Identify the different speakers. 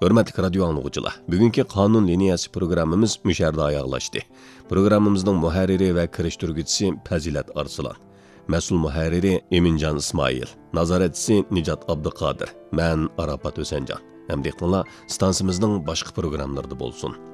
Speaker 1: Hörmətli radio anlıqçılar, bugünkü qanun liniyası programımız müşərdə ayaqlaşdı. Programımızın mühərriri və kirişdirgüçüsü Fəzilət Arslan. Məsul mühərriri Emincan İsmail. Nazaretçisi Nicat Abduqadir. Mən Arafat Ösəncan. Əmdəqinlər stansımızın başqa proqramlarında bolsun.